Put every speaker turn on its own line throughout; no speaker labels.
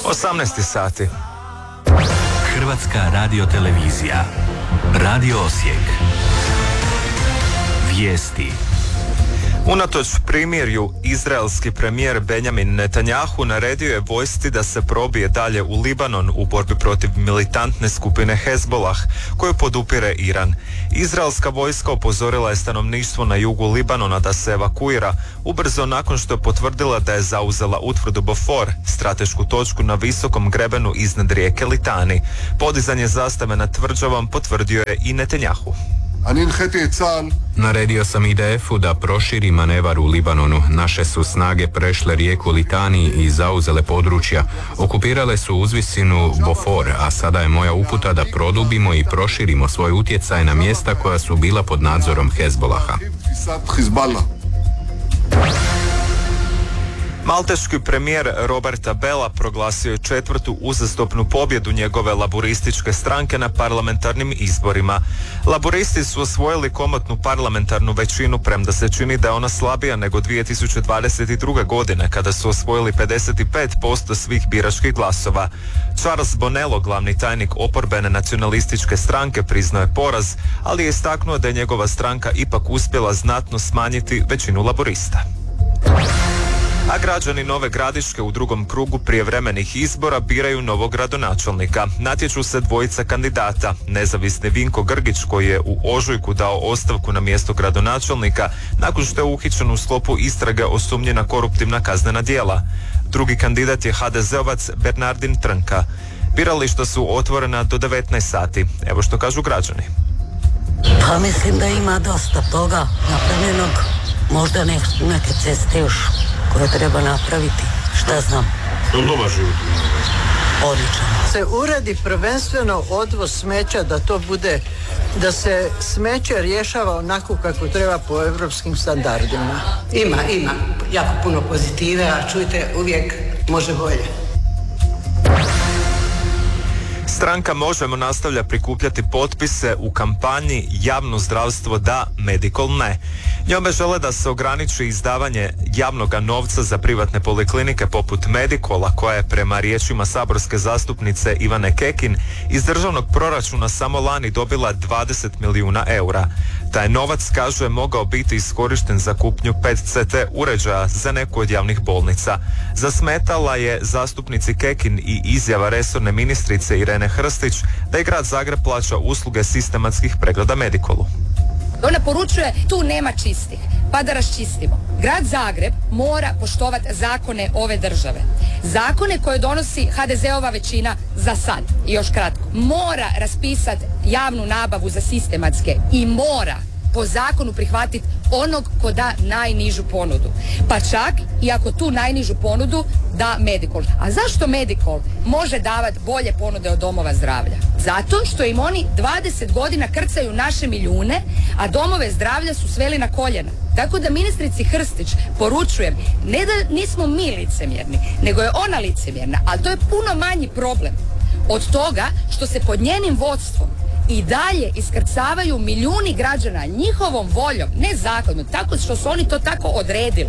18 sati.
Hrvatska radiotelevizija. Radio Osijek. Vijesti.
Unatoč primirju, izraelski premijer Benjamin Netanjahu naredio je vojsci da se probije dalje u Libanon u borbi protiv militantne skupine Hezbollah, koju podupire Iran. Izraelska vojska upozorila je stanovništvo na jugu Libanona da se evakuira ubrzo nakon što je potvrdila da je zauzela utvrdu Bofor, stratešku točku na visokom grebenu iznad rijeke Litani. Podizanje zastave nad tvrđavom potvrdio je i Netanjahu.
Naredio sam IDF-u da proširi manevar u Libanonu. Naše su snage prešle rijeku Litani i zauzele područja. Okupirale su uzvisinu Bofor, a sada je moja uputa da produbimo i proširimo svoj utjecaj na mjesta koja su bila pod nadzorom Hezbolaha.
Malteški premijer Roberta Bela proglasio je 4. uzastopnu pobjedu njegove laburističke stranke na parlamentarnim izborima. Laburisti su osvojili komotnu parlamentarnu većinu, premda se čini da je ona slabija nego 2022. godine kada su osvojili 55% svih biračkih glasova. Charles Bonello, glavni tajnik oporbene nacionalističke stranke, priznao je poraz, ali je istaknuo da je njegova stranka ipak uspjela znatno smanjiti većinu laborista. A građani Nove Gradiške u drugom krugu prijevremenih izbora biraju novog gradonačelnika. Natječu se dvojica kandidata. Nezavisni Vinko Grgić, koji je u ožujku dao ostavku na mjesto gradonačelnika nakon što je uhićen u sklopu istrage osumnje na koruptivna kaznena djela. Drugi kandidat je HDZ-ovac Bernardin Trnka. Birališta su otvorena do 19 sati. Evo što kažu građani.
Pa mislim da ima dosta toga napravljenog. Možda neke ceste još koje treba napraviti, šta znam.
Dobar život.
Odlično.
Se uredi prvenstveno odvoz smeća, da to bude, da se smeće rješava onako kako treba po europskim standardima.
Ima jako puno pozitive, a čujte, uvijek može bolje.
Stranka Možemo nastavlja prikupljati potpise u kampanji Javno zdravstvo da, Medical ne. Njome žele da se ograniči izdavanje javnog novca za privatne poliklinike poput Medicola, koja je prema riječima saborske zastupnice Ivane Kekin iz državnog proračuna samo lani dobila 20 milijuna eura. Taj novac, kaže, mogao biti iskorišten za kupnju 5 CT uređaja za neku od javnih bolnica. Zasmetala je zastupnici Kekin i izjava resorne ministrice Irene Hrstić da je grad Zagreb plaća usluge sistematskih pregleda Medicolu.
Ona poručuje, tu nema čistih, pa da raščistimo. Grad Zagreb mora poštovati zakone ove države. Zakone koje donosi HDZ-ova većina za sad, i još kratko. Mora raspisati javnu nabavu za sistematske i mora po zakonu prihvatiti onog ko da najnižu ponudu. Pa čak i ako tu najnižu ponudu da Medical. A zašto Medical može davati bolje ponude od domova zdravlja? Zato što im oni 20 godina krcaju naše milijune, a domove zdravlja su sveli na koljena. Tako da ministrici Hrstić poručujem, ne da nismo mi licemjerni, nego je ona licemjerna, ali to je puno manji problem od toga što se pod njenim vodstvom i dalje iskrcavaju milijuni građana njihovom voljom, ne zakonom, tako što su oni to tako odredili.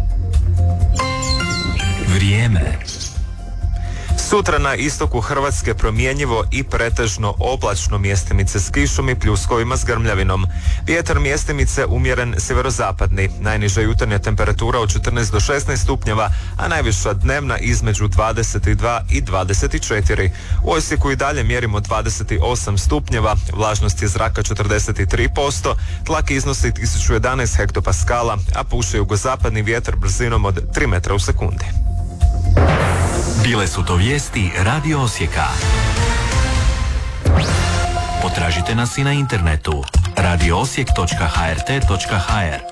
Vrijeme.
Sutra na istoku Hrvatske promjenjivo i pretežno oblačno, mjestimice s kišom i pljuskovima s grmljavinom. Vjetar mjestimice umjeren sjeverozapadni. Najniža jutarnja temperatura od 14 do 16 stupnjeva, a najviša dnevna između 22 i 24. U Osijeku i dalje mjerimo 28 stupnjeva, vlažnost je zraka 43%, tlak iznosi 1011 hektopaskala, a puše jugozapadni vjetar brzinom od 3 metra u sekundi.
Bile su to vijesti Radio Osijeka. Potražite nas i na internetu radioosijek.hrt.hr.